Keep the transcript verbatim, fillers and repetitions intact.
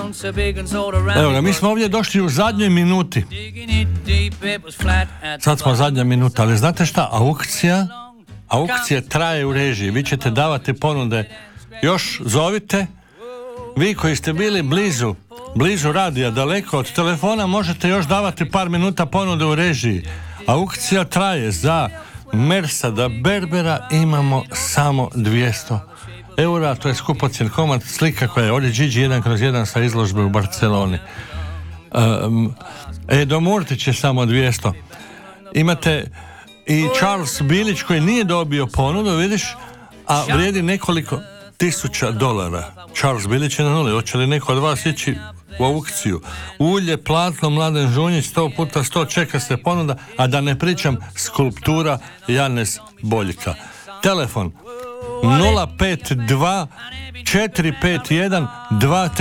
Evo ga, mi smo ovdje došli u zadnjoj minuti. Sad smo zadnja minuta, ali znate šta? Aukcija, aukcija traje u režiji. Vi ćete davati ponude. Još zovite. Vi koji ste bili blizu, blizu radija, daleko od telefona, možete još davati par minuta ponude u režiji. Aukcija traje za Mersada Berbera, imamo samo dvjesto eura, to je skupocjen komad, slika koja je ovdje Gigi jedan kroz jedan sa izložbe u Barceloni. Um, Edo Murtić je samo dvjesto. Imate i Charles Bilić koji nije dobio ponudu, vidiš, a vrijedi nekoliko tisuća dolara. Charles Bilić je na nuli. Hoće li neko od vas ići u aukciju? Ulje, platno, Mladen Žunjić, sto puta sto, čeka se ponuda, a da ne pričam skulptura Janez Boljka. Telefon nula pet dva četiri pet jedan dva